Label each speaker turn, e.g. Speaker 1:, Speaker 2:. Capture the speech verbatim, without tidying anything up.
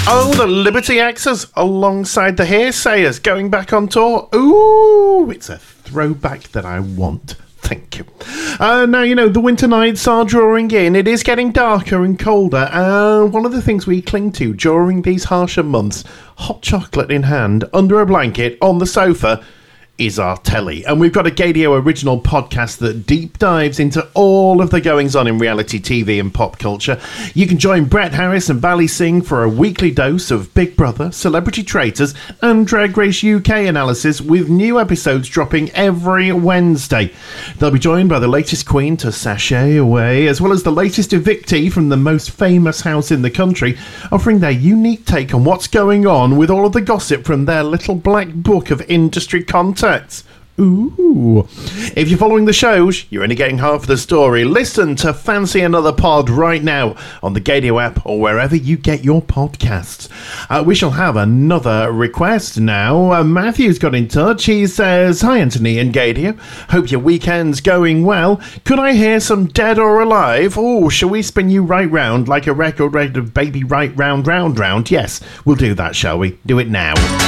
Speaker 1: Oh, the Liberty Axes alongside the Hearsayers going back on tour. Ooh, it's a throwback that I want. Thank you. Uh, now, you know, the winter nights are drawing in. It is getting darker and colder. And uh, one of the things we cling to during these harsher months, hot chocolate in hand, under a blanket, on the sofa, is our telly. And we've got a Gaydio original podcast that deep dives into all of the goings-on in reality T V and pop culture. You can join Brett Harris and Valley Singh for a weekly dose of Big Brother, Celebrity Traitors and Drag Race U K analysis, with new episodes dropping every Wednesday. They'll be joined by the latest queen to sashay away, as well as the latest evictee from the most famous house in the country, offering their unique take on what's going on with all of the gossip from their little black book of industry contacts. Ooh. If you're following the shows, you're only getting half the story. Listen to Fancy Another Pod right now on the Gaydio app or wherever you get your podcasts. Uh, we shall have another request now. Uh, Matthew's got in touch. He says, "Hi Anthony and Gaydio. Hope your weekend's going well. Could I hear some Dead or Alive? Oh, shall we spin you right round like a record rate of Baby Right Round Round Round? Yes, we'll do that, shall we? Do it now."